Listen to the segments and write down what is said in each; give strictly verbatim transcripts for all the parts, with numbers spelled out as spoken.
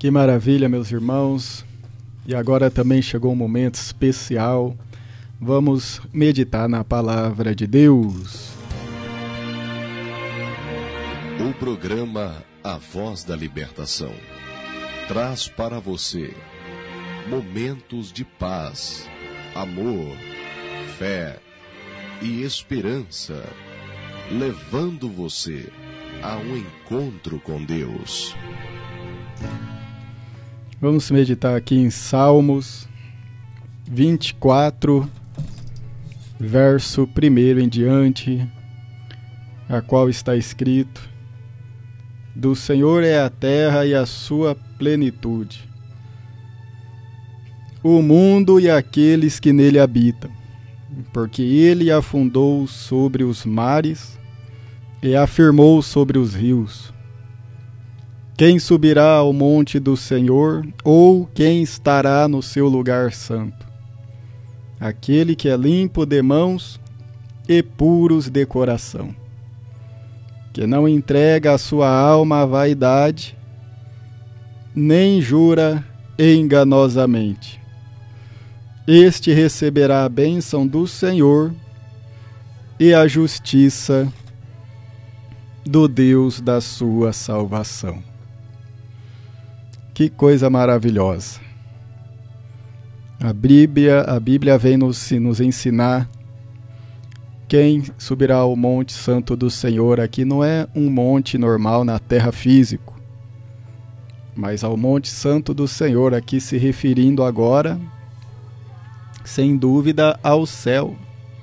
Que maravilha, meus irmãos. E agora também chegou um momento especial. Vamos meditar na palavra de Deus. O programa A Voz da Libertação traz para você momentos de paz, amor, fé e esperança, levando você a um encontro com Deus. Vamos meditar aqui em Salmos vinte e quatro, verso primeiro em diante, a qual está escrito: do Senhor é a terra e a sua plenitude, o mundo e aqueles que nele habitam, porque ele afundou sobre os mares e afirmou sobre os rios. Quem subirá ao monte do Senhor, ou quem estará no seu lugar santo? Aquele que é limpo de mãos e puros de coração, que não entrega a sua alma à vaidade, nem jura enganosamente. Este receberá a bênção do Senhor e a justiça do Deus da sua salvação. Que coisa maravilhosa! A Bíblia, a Bíblia vem nos, nos ensinar quem subirá ao monte santo do Senhor. Aqui não é um monte normal na terra físico, mas ao monte santo do Senhor, aqui se referindo agora, sem dúvida, ao céu.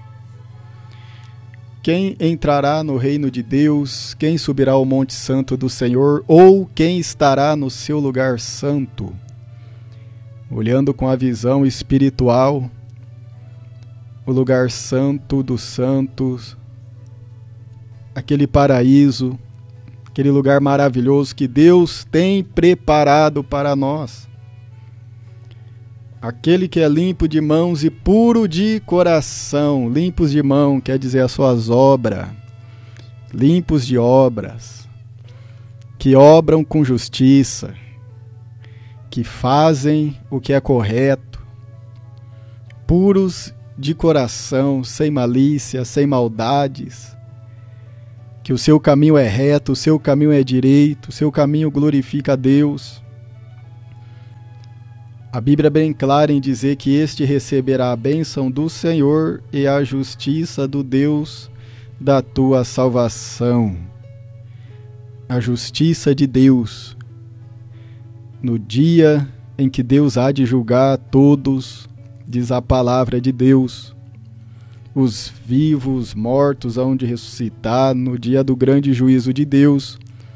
Quem entrará no reino de Deus? Quem subirá ao monte santo do Senhor? Ou quem estará no seu lugar santo? Olhando com a visão espiritual, o lugar santo dos santos, aquele paraíso, aquele lugar maravilhoso que Deus tem preparado para nós. Aquele que é limpo de mãos e puro de coração. Limpos de mão quer dizer as suas obras. Limpos de obras. Que obram com justiça. Que fazem o que é correto. Puros de coração, sem malícia, sem maldades. Que o seu caminho é reto, o seu caminho é direito, o seu caminho glorifica a Deus. A Bíblia é bem clara em dizer que este receberá a bênção do Senhor e a justiça do Deus da tua salvação. A justiça de Deus. No dia em que Deus há de julgar todos, diz a palavra de Deus, os vivos, os mortos hão de ressuscitar no dia do grande juízo de Deus.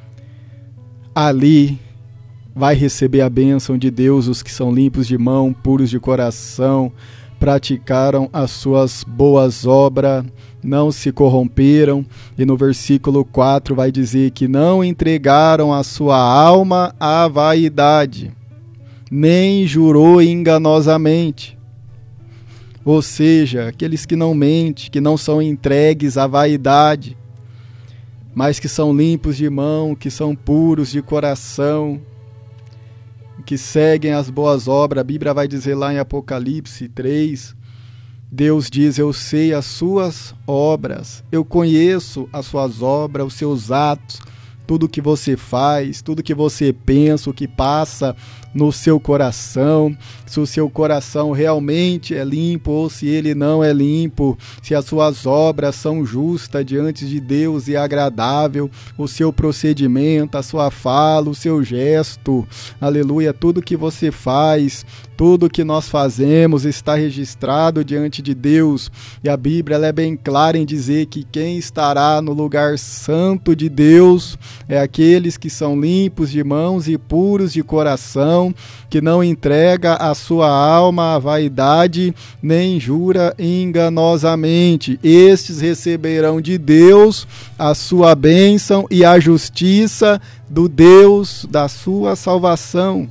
Ali vai receber a bênção de Deus os que são limpos de mão, puros de coração, praticaram as suas boas obras, não se corromperam. E no versículo quatro vai dizer que não entregaram a sua alma à vaidade, nem jurou enganosamente. Ou seja, aqueles que não mentem, que não são entregues à vaidade, mas que são limpos de mão, que são puros de coração, que seguem as boas obras. A Bíblia vai dizer lá em Apocalipse três, Deus diz: eu sei as suas obras, eu conheço as suas obras, os seus atos, tudo que você faz, tudo que você pensa, o que passa no seu coração, se o seu coração realmente é limpo ou se ele não é limpo, se as suas obras são justas diante de Deus e agradável, o seu procedimento, a sua fala, o seu gesto, aleluia, tudo que você faz, tudo que nós fazemos está registrado diante de Deus. E a Bíblia ela é bem clara em dizer que quem estará no lugar santo de Deus é aqueles que são limpos de mãos e puros de coração, que não entrega a sua alma à vaidade, nem jura enganosamente. Estes receberão de Deus a sua bênção e a justiça do Deus da sua salvação.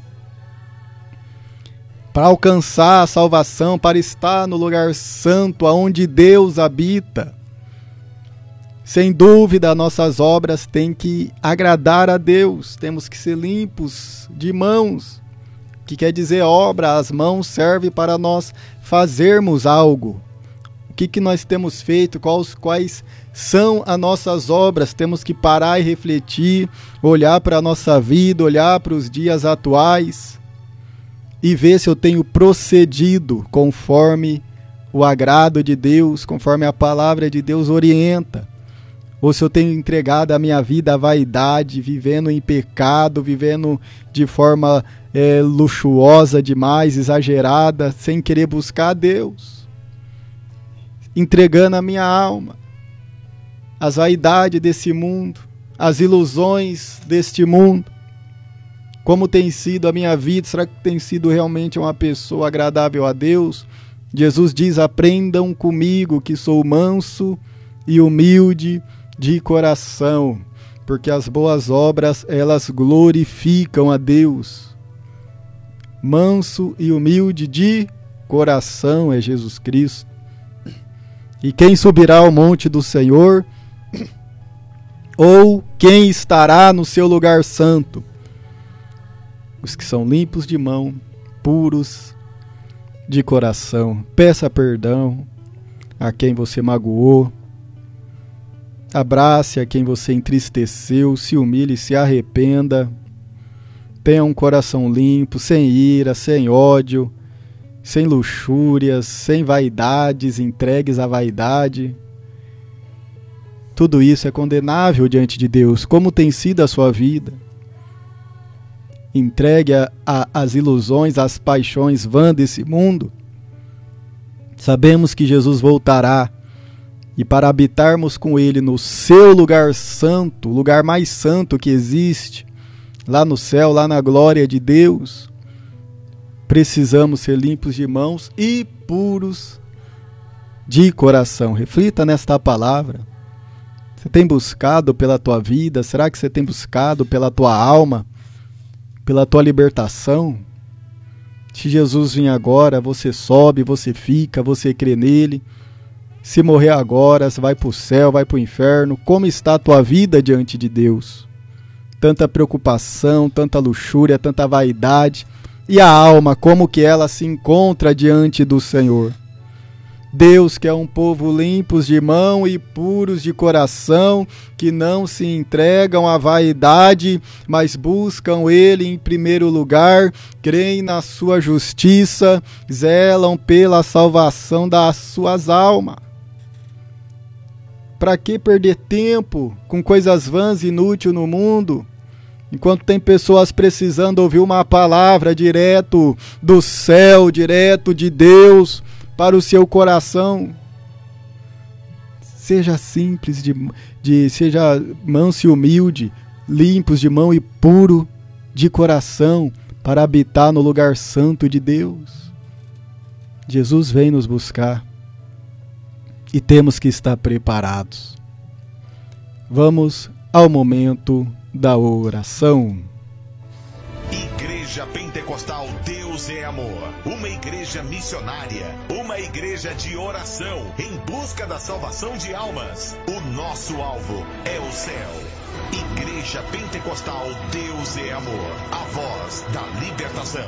Para alcançar a salvação, para estar no lugar santo, aonde Deus habita, Sem dúvida, nossas obras têm que agradar a Deus, temos que ser limpos de mãos, que quer dizer obra, as mãos servem para nós fazermos algo. O que, que nós temos feito, quais, quais são as nossas obras, temos que parar e refletir, olhar para a nossa vida, olhar para os dias atuais e ver se eu tenho procedido conforme o agrado de Deus, conforme a palavra de Deus orienta. Ou se eu tenho entregado a minha vida à vaidade, vivendo em pecado, vivendo de forma é, luxuosa demais, exagerada, sem querer buscar a Deus. Entregando a minha alma às vaidades desse mundo, às ilusões deste mundo. Como tem sido a minha vida? Será que tem sido realmente uma pessoa agradável a Deus? Jesus diz, aprendam comigo que sou manso e humilde de coração, porque as boas obras, elas glorificam a Deus. Manso e humilde de coração é Jesus Cristo. E quem subirá ao monte do Senhor? Ou quem estará no seu lugar santo? Os que são limpos de mão, puros de coração. Peça perdão a quem você magoou. Abrace a quem você entristeceu, se humilhe, se arrependa. Tenha um coração limpo, sem ira, sem ódio, sem luxúrias, sem vaidades, entregues à vaidade. Tudo isso é condenável diante de Deus. Como tem sido a sua vida? Entregue a, a, as ilusões, as paixões vãs desse mundo. Sabemos que Jesus voltará. E para habitarmos com Ele no seu lugar santo, o lugar mais santo que existe, lá no céu, lá na glória de Deus, precisamos ser limpos de mãos e puros de coração. Reflita nesta palavra. Você tem buscado pela tua vida? Será que você tem buscado pela tua alma? Pela tua libertação? Se Jesus vir agora, você sobe, você fica, você crê nele. Se morrer agora, você vai para o céu, vai para o inferno. Como está a tua vida diante de Deus? Tanta preocupação, tanta luxúria, tanta vaidade. E a alma, como que ela se encontra diante do Senhor? Deus quer um povo limpos de mão e puros de coração, que não se entregam à vaidade, mas buscam Ele em primeiro lugar, creem na sua justiça, zelam pela salvação das suas almas. Para que perder tempo com coisas vãs e inúteis no mundo, enquanto tem pessoas precisando ouvir uma palavra direto do céu, direto de Deus, para o seu coração? Seja simples, de, de, seja manso e humilde, limpos de mão e puro de coração, para habitar no lugar santo de Deus. Jesus vem nos buscar. E temos que estar preparados. Vamos ao momento da oração. Igreja Pentecostal Deus é Amor. Uma igreja missionária. Uma igreja de oração em busca da salvação de almas. O nosso alvo é o céu. Igreja Pentecostal Deus é Amor. A voz da libertação.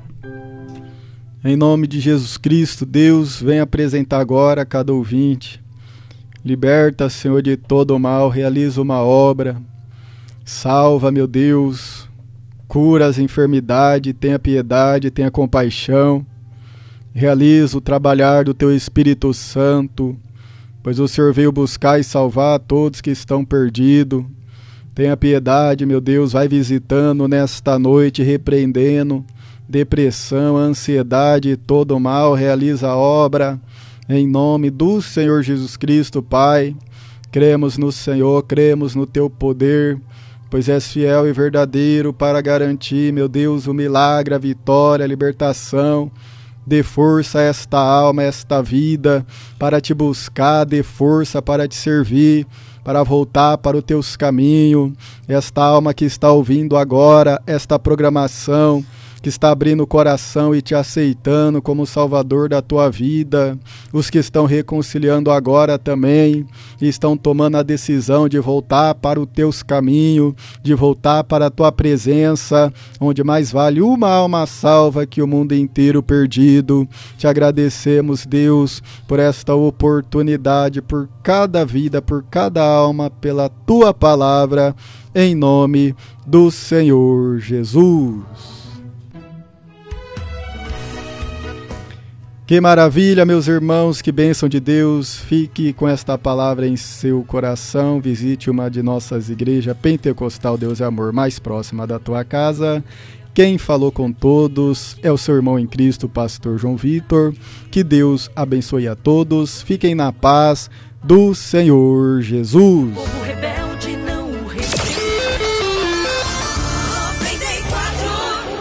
Em nome de Jesus Cristo, Deus vem apresentar agora a cada ouvinte. Liberta, Senhor, de todo o mal, realiza uma obra. Salva, meu Deus, cura as enfermidades, tenha piedade, tenha compaixão. Realiza o trabalhar do Teu Espírito Santo, pois o Senhor veio buscar e salvar todos que estão perdidos. Tenha piedade, meu Deus, vai visitando nesta noite, repreendendo depressão, ansiedade, todo mal, realiza a obra, em nome do Senhor Jesus Cristo, Pai. Cremos no Senhor, cremos no Teu poder, pois és fiel e verdadeiro para garantir, meu Deus, o milagre, a vitória, a libertação. Dê força a esta alma, a esta vida, para Te buscar, dê força para Te servir, para voltar para os Teus caminhos. Esta alma que está ouvindo agora esta programação, que está abrindo o coração e te aceitando como Salvador da tua vida, os que estão reconciliando agora também e estão tomando a decisão de voltar para os teus caminhos, de voltar para a tua presença, onde mais vale uma alma salva que o mundo inteiro perdido. Te agradecemos, Deus, por esta oportunidade, por cada vida, por cada alma, pela tua palavra, em nome do Senhor Jesus. Que maravilha, meus irmãos, que bênção de Deus. Fique com esta palavra em seu coração. Visite uma de nossas igrejas Pentecostal Deus é Amor mais próxima da tua casa. Quem falou com todos é o seu irmão em Cristo, pastor João Vitor. Que Deus abençoe a todos. Fiquem na paz do Senhor Jesus. Povo rebelde não o resiste. noventa e quatro.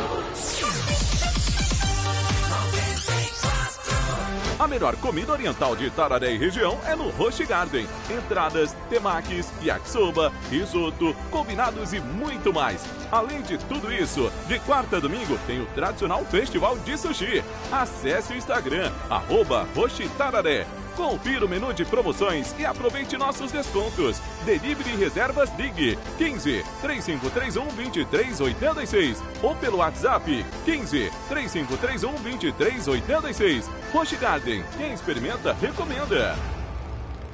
A melhor comida oriental de Itararé e região é no Roche Garden. Entradas, temakis, yakisoba, risoto, combinados e muito mais. Além de tudo isso, de quarta a domingo tem o tradicional festival de sushi. Acesse o Instagram, arroba Roche Itararé. Confira o menu de promoções e aproveite nossos descontos. Delivery e reservas ligue quinze, três cinco três um, dois três oito seis ou pelo WhatsApp quinze, três cinco três um, dois três oito seis. Roche Garden, quem experimenta, recomenda.